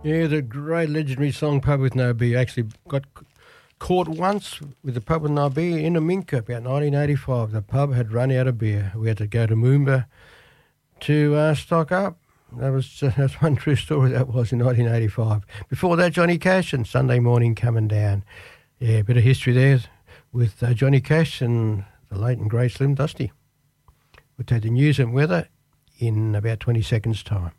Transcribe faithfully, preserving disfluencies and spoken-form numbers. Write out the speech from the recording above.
Yeah, the great legendary song Pub with No Beer. Actually got c- caught once with the Pub with No Beer in Aminka about nineteen eighty-five. The pub had run out of beer. We had to go to Moomba to uh, stock up. That was uh, that's one true story that was in nineteen eighty-five. Before that, Johnny Cash and Sunday Morning Coming Down. Yeah, a bit of history there with uh, Johnny Cash and the late and great Slim Dusty. We'll take the news and weather in about twenty seconds' time.